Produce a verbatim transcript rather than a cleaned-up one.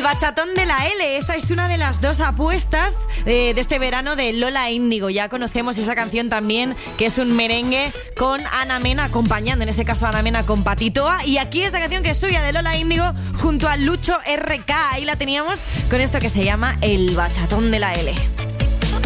El bachatón de la L. Esta es una de las dos apuestas eh, de este verano de Lola Índigo. Ya conocemos esa canción también, que es un merengue con Ana Mena acompañando, en ese caso Ana Mena con Patitoa. Y aquí esta canción que es suya, de Lola Índigo, junto a Lucho R K. Ahí la teníamos con esto que se llama El bachatón de la L.